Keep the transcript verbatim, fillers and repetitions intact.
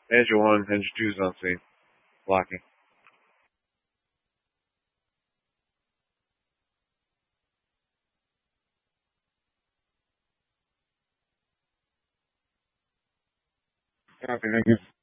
Engine one, engine two is on scene. Blocking. Copy, thank you.